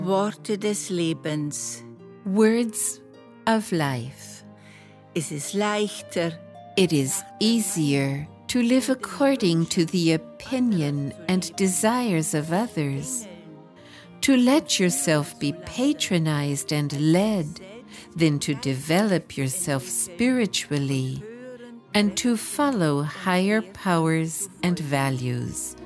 Worte des Lebens. Words of life. Es ist leichter, It is easier to live according to the opinion and desires of others, to let yourself be patronized and led, than to develop yourself spiritually and to follow higher powers and values.